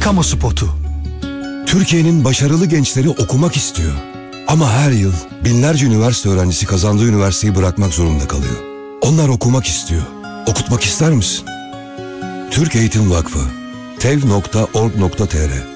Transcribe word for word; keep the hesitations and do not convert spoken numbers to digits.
Kamu spotu. Türkiye'nin başarılı gençleri okumak istiyor. Ama her yıl binlerce üniversite öğrencisi kazandığı üniversiteyi bırakmak zorunda kalıyor. Onlar okumak istiyor. Okutmak ister misin? Türk Eğitim Vakfı tev nokta org nokta tr